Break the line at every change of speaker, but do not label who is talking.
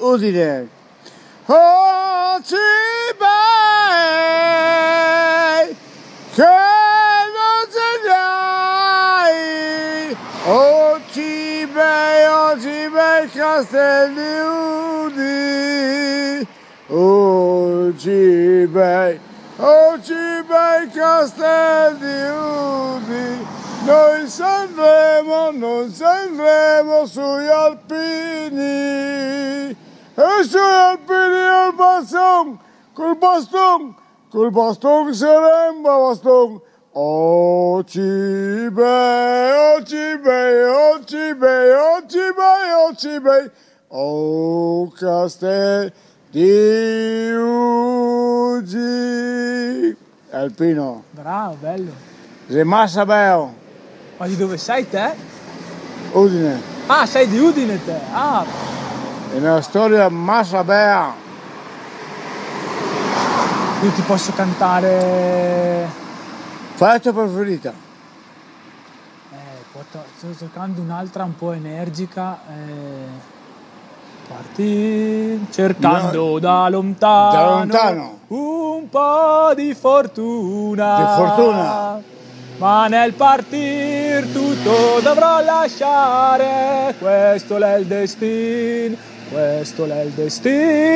Udine. Oh Cibei, che non ce l'hai. Oh Cibei, Castelli Udi. Oh Cibei, Castelli Udi. Noi non Sanremo sugli alpini. E sugli alpini al baston, col baston saremba baston. Oh Cibei, oh Castel di Ugi. Alpino.
Bravo, bello.
Rimassa bello.
Ma di dove sei te?
Udine.
Ah, sei di Udine te. Ah,
È una storia massa bella.
io ti posso cantare.
Qual è la tua preferita?
Sto cercando un'altra un po' energica. Parti cercando
No,
da lontano,
da lontano.
Un po' di fortuna.
Di fortuna.
Ma nel partir tutto dovrò lasciare. Questo è il destino.